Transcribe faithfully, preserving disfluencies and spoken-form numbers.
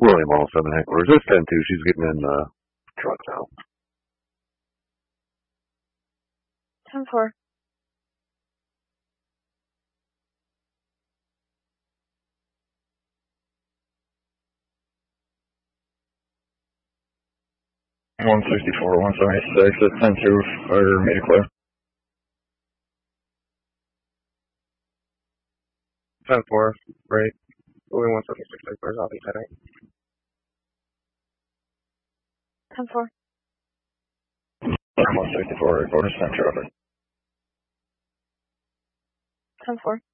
William All seven headquarters. It's ten two. She's getting in the truck now. ten four. one sixty-four, one seventy-six, it's ten two for me to clear. ten four, right. Moving one seventy-six, headquarters, I'll be heading. ten four. one sixty-four, headquarters, ten traffic. ten four.